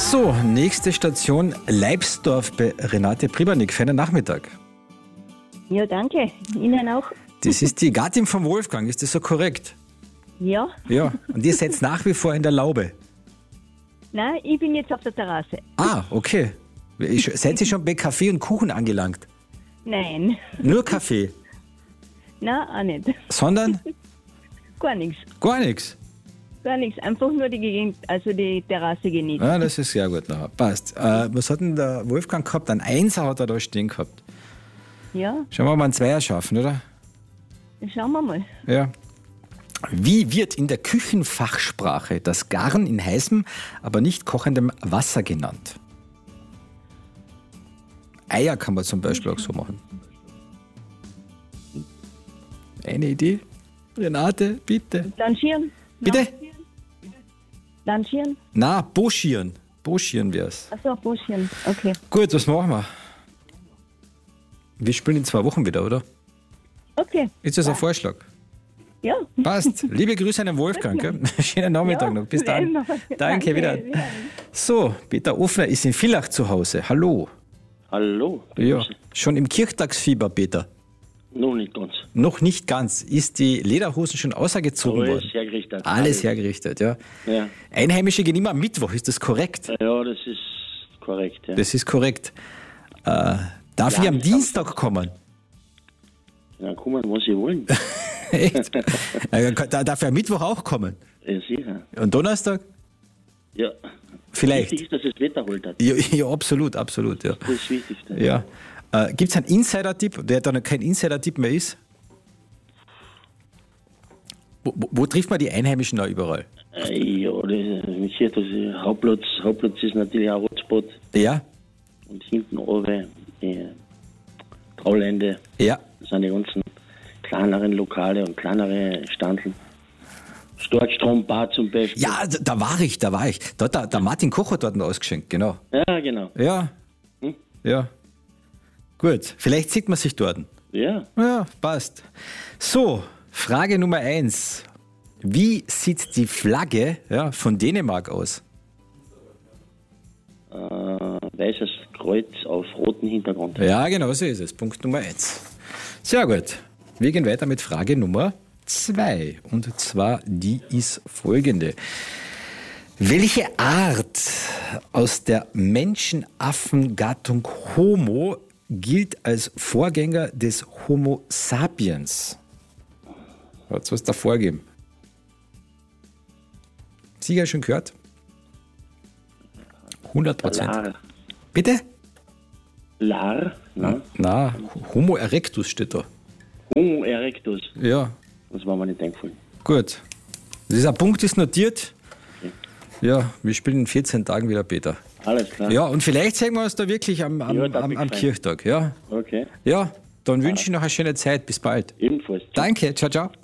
So, nächste Station Leibsdorf bei Renate Pribanik. Feinen Nachmittag. Ja, danke. Ihnen auch. Das ist die Gattin vom Wolfgang, ist das so korrekt? Ja. Ja, und ihr seid nach wie vor in der Laube. Nein, ich bin jetzt auf der Terrasse. Ah, okay. Seid ihr schon bei Kaffee und Kuchen angelangt? Nein. Nur Kaffee? Nein, auch nicht. Sondern? Gar nichts. Gar nichts? Gar nichts. Einfach nur die Gegend, also die Terrasse genießen. Ja, das ist sehr gut. Nachher. Passt. Was hat denn der Wolfgang gehabt? Ein Einser hat er da stehen gehabt. Ja, Schauen wir mal einen Zweier schaffen, oder? schauen wir mal. Ja. Wie wird in der Küchenfachsprache das Garen in heißem, aber nicht kochendem Wasser genannt? Eier kann man zum Beispiel auch so machen. Eine Idee? Renate, bitte. Blanchieren? Bitte? Blanchieren? Na, boschieren. Boschieren wär's. Achso, Buschchen. Okay. Gut, was machen wir? Wir spielen in 2 Wochen wieder, oder? Okay. Ist das ein Vorschlag? Ja. Passt. Liebe Grüße an den Wolfgang. Gell? Schönen Nachmittag noch. Bis dann. Danke, wieder. So, Peter Offner ist in Villach zu Hause. Hallo. Hallo. Ja, schon im Kirchtagsfieber, Peter. Noch nicht ganz. Noch nicht ganz. Ist die Lederhosen schon ausgezogen Alles worden? hergerichtet. Alles hergerichtet, ja. Ja. Einheimische gehen immer am Mittwoch, ist das korrekt? Ja, das ist korrekt. Ja. Das ist korrekt. Darf ich am Dienstag kommen? Ja, kommen, was Sie wollen. Echt? Darf ich am Mittwoch auch kommen? Ja, sicher. Und Donnerstag? Ja. Vielleicht. Wichtig ist, dass das Wetter holt hat. Ja, ja, absolut, absolut. Ja. Das ist das Wichtigste. Ja. Gibt es einen Insider-Tipp, der dann kein Insider-Tipp mehr ist? Wo trifft man die Einheimischen da überall? Ja, das Hauptplatz ist natürlich ein Hotspot. Ja? Und hinten oben die Traulände. Ja. Das sind die ganzen kleineren Lokale und kleinere Standeln. Starkstrombar zum Beispiel. Ja, da war ich. Da hat der Martin Koch hat dort ausgeschenkt, genau. Ja, genau. Ja. Ja. Gut, vielleicht sieht man sich dort. Ja. Ja, passt. So, Frage Nummer 1. Wie sieht die Flagge von Dänemark aus? Weißes Kreuz auf rotem Hintergrund. Ja, genau so ist es. Punkt Nummer 1. Sehr gut. Wir gehen weiter mit Frage Nummer 2. Und zwar, die ist folgende. Welche Art aus der Menschenaffengattung Homo gilt als Vorgänger des Homo sapiens? Hat es was davor gegeben? Sieger schon gehört? 100%. Lar. Bitte? Lar? Na, Homo erectus steht da. Homo erectus. Ja, Das war mir nicht eingefallen. gut. Dieser Punkt ist notiert. Ja, wir spielen in 14 Tagen wieder, Peter. Alles klar. Ja, und vielleicht sehen wir uns da wirklich am Kirchtag. Ja? Okay. Ja, dann wünsche ich noch eine schöne Zeit. Bis bald. Ebenfalls. Danke, ciao, ciao.